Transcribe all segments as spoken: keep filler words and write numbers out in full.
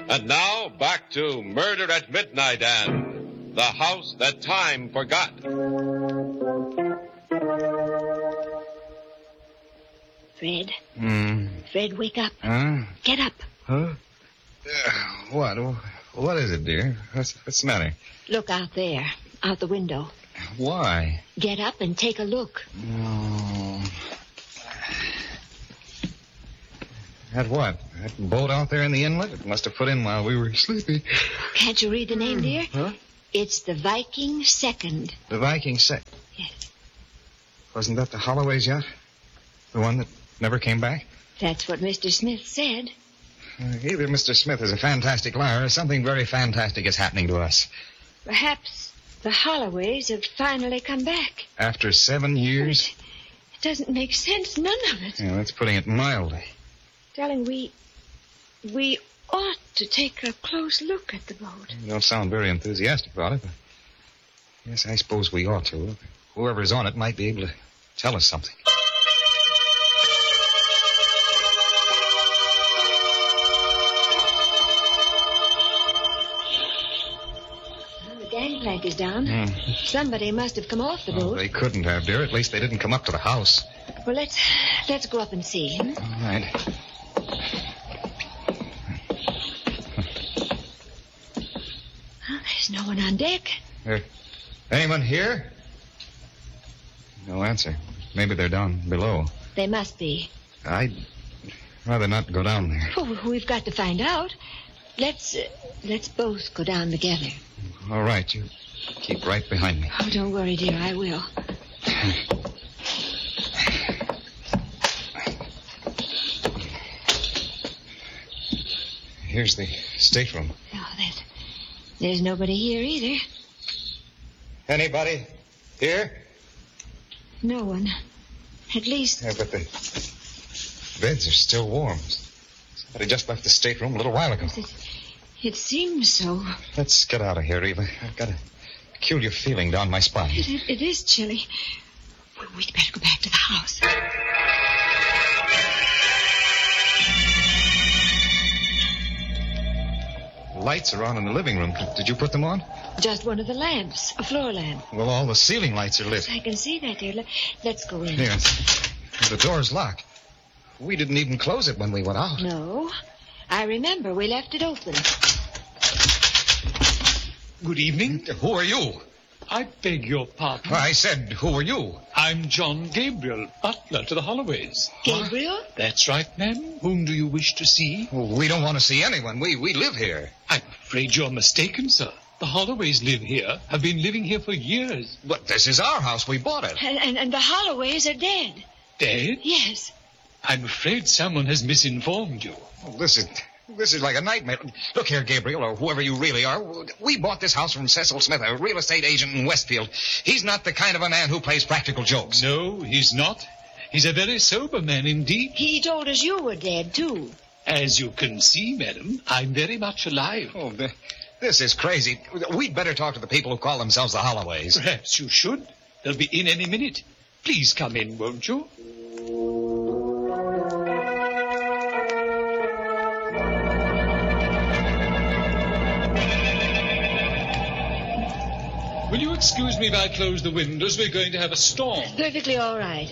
And now, back to Murder at Midnight and The House That Time Forgot. Fred. Hmm. Fred, wake up. Huh? Get up. Huh? Uh, what? What is it, dear? What's, what's the matter? Look out there, out the window. Why? Get up and take a look. No. That what? That boat out there in the inlet? It must have put in while we were sleepy. Can't you read the name, dear? Huh? It's the Viking Second. The Viking Second? Yes. Wasn't that the Holloway's yacht? The one that never came back? That's what Mister Smith said. Uh, either Mister Smith is a fantastic liar or something very fantastic is happening to us. Perhaps the Holloways have finally come back. After seven years? It, it doesn't make sense, none of it. Yeah, that's putting it mildly. Darling, we... we ought to take a close look at the boat. You don't sound very enthusiastic about it, but... Yes, I suppose we ought to. Whoever's on it might be able to tell us something. The gangplank is down. Mm. Somebody must have come off the Oh, boat. they couldn't have, dear. At least they didn't come up to the house. Well, let's let's go up and see. Hmm? All right. Oh, there's no one on deck. Uh, anyone here? No answer. Maybe they're down below. They must be. I'd rather not go down there. Oh, we've got to find out. Let's uh, let's both go down together. All right, you keep right behind me. Oh, don't worry, dear. I will. Here's the stateroom. Oh, there's, there's nobody here either. Anybody here? No one. At least... Yeah, but the beds are still warm. Somebody just left the stateroom a little while ago. It, it seems so. Let's get out of here, Eva. I've got a peculiar feeling down my spine. It, it, it is chilly. We, we'd better go back to the house. Lights are on in the living room. Did you put them on? Just one of the lamps, a floor lamp. Well, all the ceiling lights are lit. I can see that, dear. Let, let's go in. Yes. The door's locked. We didn't even close it when we went out. No. I remember we left it open. Good evening. Who are you? I beg your pardon. I said, who are you? I'm John Gabriel, butler to the Holloways. Gabriel? That's right, ma'am. Whom do you wish to see? Well, we don't want to see anyone. We we live here. I'm afraid you're mistaken, sir. The Holloways live here, have been living here for years. But this is our house. We bought it. And, and, and the Holloways are dead. Dead? Yes. I'm afraid someone has misinformed you. Oh, this is this is like a nightmare. Look here, Gabriel, or whoever you really are. We bought this house from Cecil Smith, a real estate agent in Westfield. He's not the kind of a man who plays practical jokes. No, he's not. He's a very sober man indeed. He told us you were dead, too. As you can see, madam, I'm very much alive. Oh, the, this is crazy. We'd better talk to the people who call themselves the Holloways. Perhaps you should. They'll be in any minute. Please come in, won't you? Will you excuse me if I close the windows? We're going to have a storm. Perfectly all right.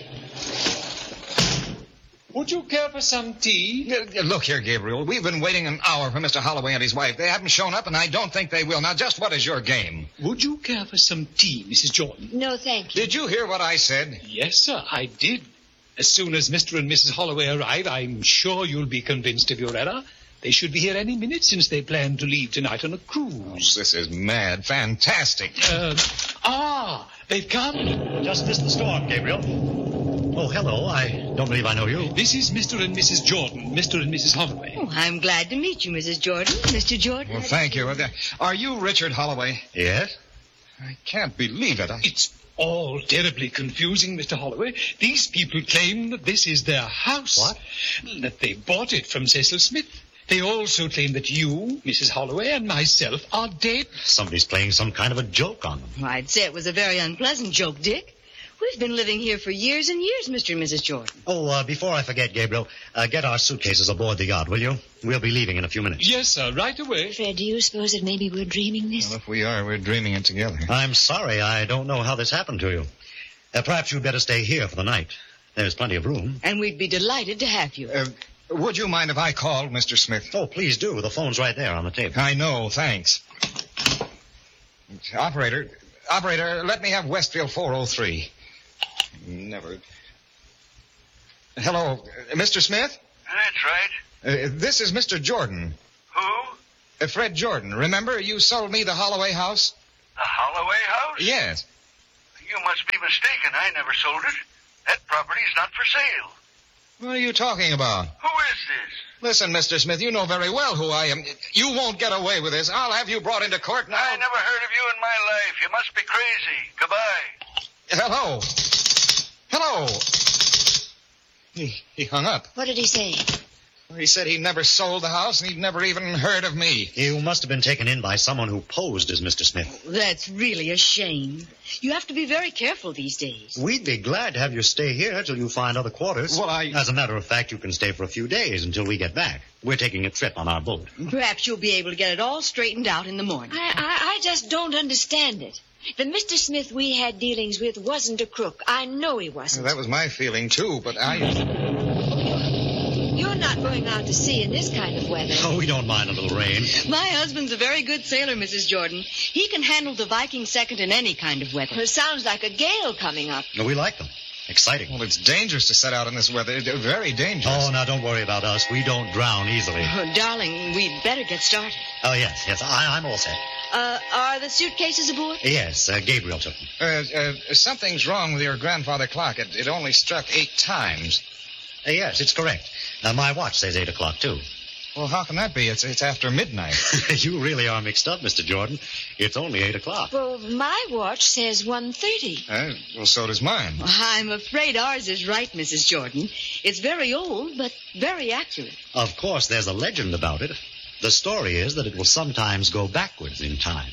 Would you care for some tea? Uh, Look here, Gabriel. We've been waiting an hour for Mister Holloway and his wife. They haven't shown up, and I don't think they will. Now, just what is your game? Would you care for some tea, Missus Jordan? No, thank you. Did you hear what I said? Yes, sir, I did. As soon as Mister and Missus Holloway arrive, I'm sure you'll be convinced of your error. They should be here any minute since they plan to leave tonight on a cruise. Oh, this is mad. Fantastic. Uh, ah, they've come. Just missed the storm, Gabriel. Oh, hello. I don't believe I know you. This is Mister and Missus Jordan, Mister and Missus Holloway. Oh, I'm glad to meet you, Missus Jordan. Mister Jordan. Well, thank you. Uh, Are you Richard Holloway? Yes? I can't believe it. I... It's all terribly confusing, Mister Holloway. These people claim that this is their house. What? That they bought it from Cecil Smith. They also claim that you, Missus Holloway, and myself are dead. Somebody's playing some kind of a joke on them. Well, I'd say it was a very unpleasant joke, Dick. We've been living here for years and years, Mister and Missus Jordan. Oh, uh, before I forget, Gabriel, uh, get our suitcases aboard the yacht, will you? We'll be leaving in a few minutes. Yes, sir, right away. Fred, do you suppose that maybe we're dreaming this? Well, if we are, we're dreaming it together. I'm sorry. I don't know how this happened to you. Uh, perhaps you'd better stay here for the night. There's plenty of room. And we'd be delighted to have you. Uh, would you mind if I called, Mister Smith? Oh, please do. The phone's right there on the table. I know, thanks. Operator, operator, let me have Westfield four oh three. Never. Hello, uh, Mister Smith? That's right. Uh, this is Mister Jordan. Who? Uh, Fred Jordan. Remember, you sold me the Holloway house? The Holloway house? Yes. You must be mistaken. I never sold it. That property's not for sale. What are you talking about? Who is this? Listen, Mister Smith, you know very well who I am. You won't get away with this. I'll have you brought into court now. I never heard of you in my life. You must be crazy. Goodbye. Hello. Hello. He, he hung up. What did he say? He said he never sold the house and he'd never even heard of me. You must have been taken in by someone who posed as Mister Smith. That's really a shame. You have to be very careful these days. We'd be glad to have you stay here till you find other quarters. Well, I... As a matter of fact, you can stay for a few days until we get back. We're taking a trip on our boat. Perhaps you'll be able to get it all straightened out in the morning. I, I, I just don't understand it. The Mister Smith we had dealings with wasn't a crook. I know he wasn't. Well, that was my feeling, too, but I... You're not going out to sea in this kind of weather. Oh, we don't mind a little rain. My husband's a very good sailor, Missus Jordan. He can handle the Viking second in any kind of weather. It sounds like a gale coming up. No, we like them. Exciting. Well, it's dangerous to set out in this weather. They're very dangerous. Oh, now don't worry about us. We don't drown easily. Oh, darling, we'd better get started. Oh, yes, yes. I, I'm all set. Uh, are the suitcases aboard? Yes, uh, Gabriel took them. Uh, uh, something's wrong with your grandfather clock. It, it only struck eight times. Uh, yes, it's correct. Uh, my watch says eight o'clock, too. Well, how can that be? It's it's after midnight. You really are mixed up, Mister Jordan. It's only eight o'clock. Well, my watch says one thirty. Uh, well, so does mine. I'm afraid ours is right, Missus Jordan. It's very old, but very accurate. Of course, there's a legend about it. The story is that it will sometimes go backwards in time.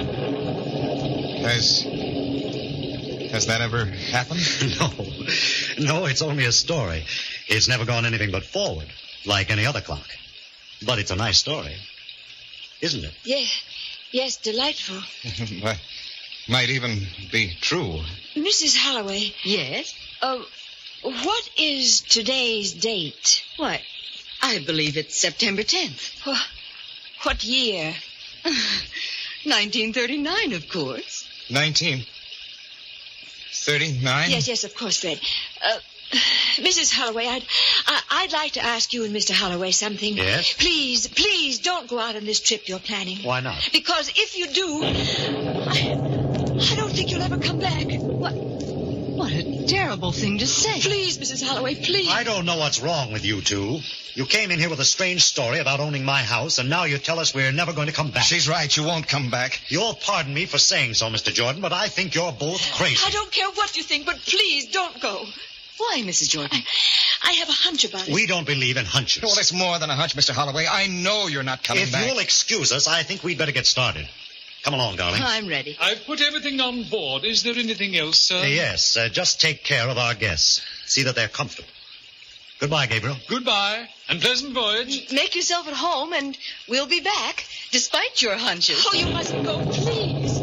Has... Has that ever happened? No. No, it's only a story. It's never gone anything but forward, like any other clock. But it's a nice story, isn't it? Yes, yes, delightful. Might, might even be true. Missus Holloway. Yes? Uh, what is today's date? Why, I believe it's September tenth. What, what year? nineteen thirty-nine, of course. Nineteen thirty-nine? Yes, yes, of course, Fred. Uh, Missus Holloway, I'd, I, I'd like to ask you and Mister Holloway something. Yes? Please, please don't go out on this trip you're planning. Why not? Because if you do, I, I don't think you'll ever come back. What? What a terrible thing to say. Please, Missus Holloway, please. I don't know what's wrong with you two. You came in here with a strange story about owning my house, and now you tell us we're never going to come back. She's right. You won't come back. You'll pardon me for saying so, Mister Jordan, but I think you're both crazy. I don't care what you think, but please don't go. Why, Missus Jordan? I, I have a hunch about it. We don't believe in hunches. Well, it's more than a hunch, Mister Holloway. I know you're not coming if back. you'll excuse us, I think we'd better get started. Come along, darling. I'm ready. I've put everything on board. Is there anything else, sir? Uh, yes, uh, just take care of our guests. See that they're comfortable. Goodbye, Gabriel. Goodbye, and pleasant voyage. Make yourself at home, and we'll be back, despite your hunches. Oh, you mustn't go, please.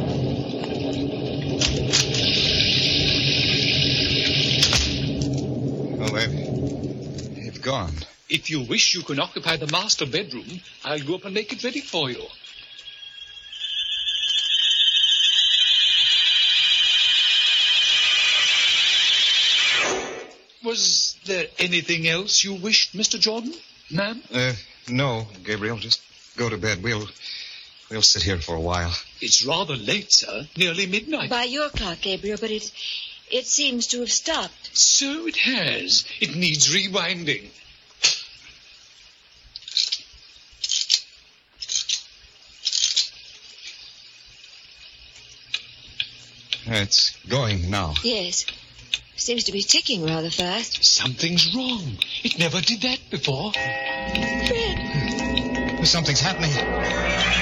Oh, they've, they've gone. If you wish, you can occupy the master bedroom. I'll go up and make it ready for you. Was there anything else you wished, Mister Jordan, ma'am? Uh, no, Gabriel. Just go to bed. We'll, we'll sit here for a while. It's rather late, sir. Nearly midnight. By your clock, Gabriel, but it, it seems to have stopped. So it has. It needs rewinding. It's going now. Yes. Seems to be ticking rather fast. Something's wrong. It never did that before. Fred. Something's happening.